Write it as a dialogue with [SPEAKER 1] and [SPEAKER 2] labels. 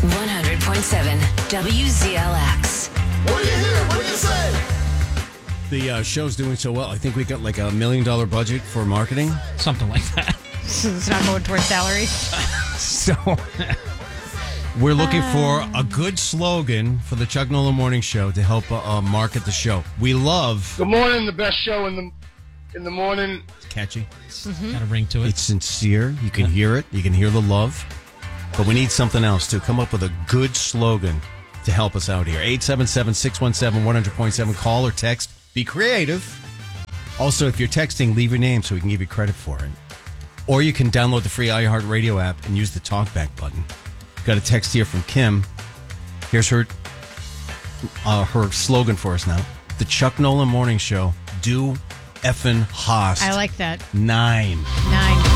[SPEAKER 1] 100.7 WZLX.
[SPEAKER 2] What do you hear? What do you say?
[SPEAKER 3] The show's doing so well. I think we got like $1 million budget for marketing.
[SPEAKER 4] Something like that.
[SPEAKER 5] It's not going towards salaries.
[SPEAKER 3] So we're looking for a good slogan for the Chuck Nolan Morning Show to help market the show. We love...
[SPEAKER 2] Good morning, the best show in the morning.
[SPEAKER 3] It's catchy.
[SPEAKER 4] Got a ring to it.
[SPEAKER 3] It's sincere. You can hear it. You can hear the love. But we need something else to come up with a good slogan to help us out here. 877-617-100.7. Call or text. Be creative. Also, if you're texting, leave your name so we can give you credit for it. Or you can download the free iHeartRadio app and use the talkback button. Got a text here from Kim. Here's her slogan for us now. The Chuck Nolan Morning Show. Do effin' Haas.
[SPEAKER 5] I like that.
[SPEAKER 3] 9.